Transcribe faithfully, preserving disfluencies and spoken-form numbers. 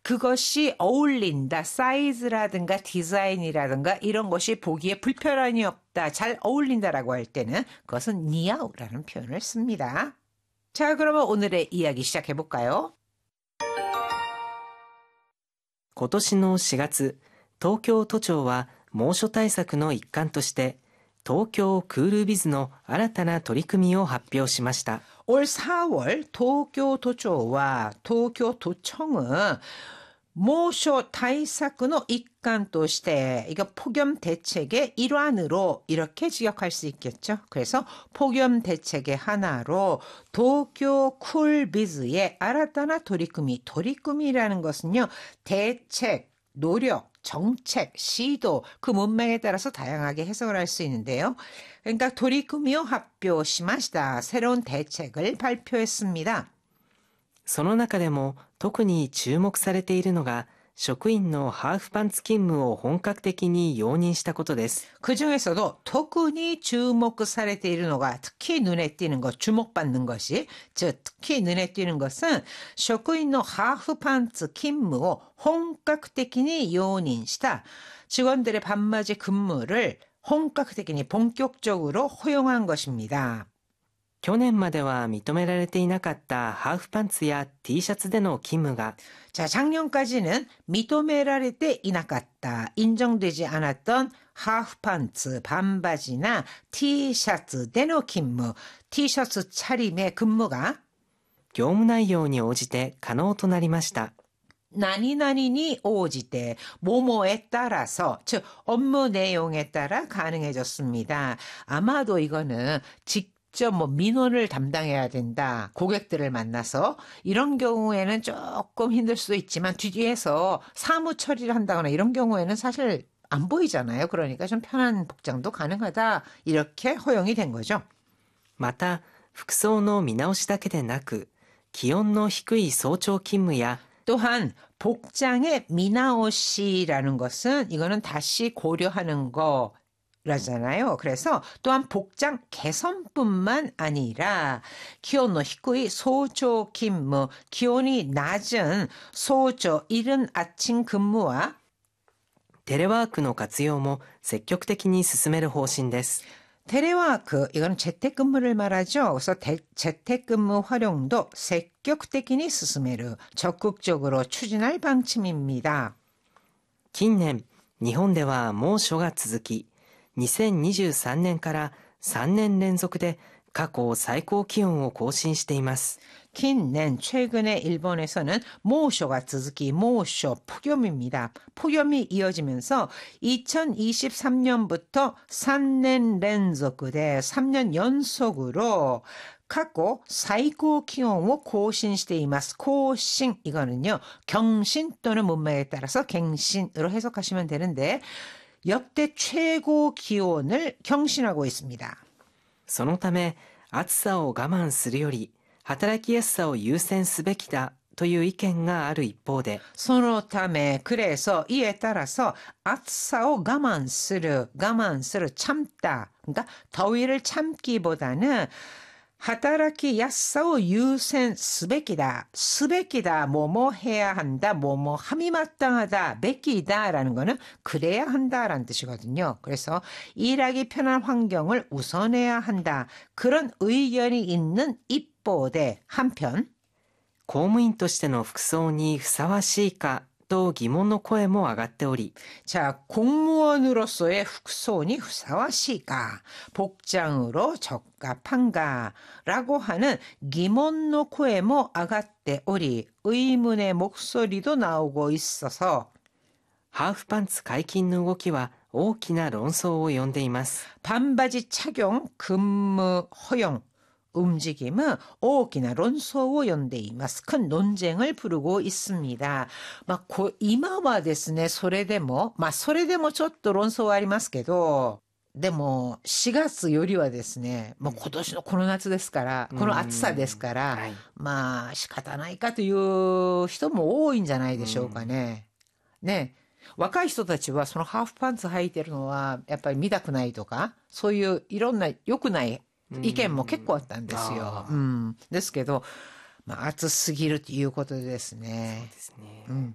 그것이 어울린다. 사이즈라든가 디자인이라든가 이런 것이 보기에 불편함이 없다. 잘 어울린다라고 할 때는 그것은 니아우라는 표현을 씁니다. 자, 그러면 오늘의 이야기 시작해 볼까요? 今年のしがつ、東京都庁は猛暑対策の一環として東京クールビズの新たな取り組みを発表しました。 올 사월 도쿄도초와 도쿄도청은 모쇼 타이사쿠의 일관として 이거 폭염 대책의 일환으로 이렇게 지역할 수 있겠죠. 그래서 폭염 대책의 하나로 도쿄 쿨비즈의 아라타나 도리꾸미, 도리꾸미라는 것은요, 대책, 노력, 정책, 시도, 그 문맥에 따라서 다양하게 해석을 할 수 있는데요. 그러니까 도리꾸미오発表しました. 새로운 대책을 발표했습니다. その中でも特に注目されているのが職員のハーフパンツ勤務を本格的に容認したことです。 그중에서도 特に注目されているのが 특히 눈에 띄는 것, 주목받는 것이, 즉 특히 눈에 띄는 것은 職員の 하프 팬츠勤務を 本格的に容認した 직원들의 반바지 근무를 本格的に 본격적으로 허용한 것입니다. 去年までは認められていなかったハーフパンツや T シャツでの勤務が 자, 작년까지는 認められていなかった 인정되지 않았던 하프 팬츠, 반바지나 T셔츠 での勤務, T셔츠 차림의 근무가 業務内容に応じて可能となりました。 나니나니니 오지때 모모에 따라서 즉 업무 내용에 따라 가능해졌습니다. 아마도 이거는 직접 뭐 민원을 담당해야 된다. 고객들을 만나서 이런 경우에는 조금 힘들 수도 있지만 뒤에서 사무 처리를 한다거나 이런 경우에는 사실 안 보이잖아요. 그러니까 좀 편한 복장도 가능하다. 이렇게 허용이 된 거죠. また服装の見直しだけでなく気温の低い早朝勤務や 또한 복장의 미나오시라는 것은 이거는 다시 고려하는 거라잖아요. 그래서 또한 복장 개선뿐만 아니라 기온의 히쿠이 소조 근무, 기온이 낮은 소조 이른 아침 근무와 テレワークの活用も積極的に進める方針です。 테레와크, 이거는 재택근무를 말하죠. 그래서 대, 재택근무 활용도積極的に 進める, 적극적으로 추진할 방침입니다. 近年、日本では猛暑が続き、にせんにじゅうさんねんからさんねん連続で過去最高気温を更新しています。 近年, 최근에 일본에서는 모쇼가 続き, 모쇼, 폭염입니다. 폭염이 이어지면서 이천이십삼 년부터 삼 년連続で 삼 년 연속으로 過去最高気温を更新しています. 更新, 이거는요, 경신 또는 문맥에 따라서 갱신으로 해석하시면 되는데 역대 최고 기온을 경신하고 있습니다. そのため、暑さを我慢するより働きやすさを優先すべきだという意見がある一方で、 そのため, 그래서 이에 따라서 暑さを我慢する, 我慢する, 참다. 그러니까 더위를 참기보다는 働きやすさを優先すべきだ. すべきだ, 뭐뭐 해야 한다, 뭐뭐 함이 마땅하다, べきだ라는 거는 그래야 한다라는 뜻이거든요. 그래서 일하기 편한 환경을 우선해야 한다. 그런 의견이 있는一方で 한편 公務員としての服装にふさわしいかと疑問の声も上がっており、 자, 공무원으로서의服装に ふさわしいか, 복장으로 적합한가 라고 하는疑問の 声も 上がっており, 의문의 목소리도 나오고 있어서 ハーフパンツ解禁の動きは大きな論争を呼んでいます。 반바지 착용 근무 허용 움직임은 大きな論争を呼んでいます. 큰 논쟁을 부르고 있습니다. まあ、こ今はですね、それでも、まあ、それでもちょっと論争はありますけど、でもしがつよりはですね、もう今年のこの夏ですから、この暑さですから、 はい、 まあ仕方ないかという人も多いんじゃないでしょうかね。ね。若い人たちはそのハーフパンツ履いてるのはやっぱり見たくないとか、そういういろんな良くない意見も結構あったんですよ。うん、ですけど、まあ、暑すぎるということでですね。 そうですね。 うん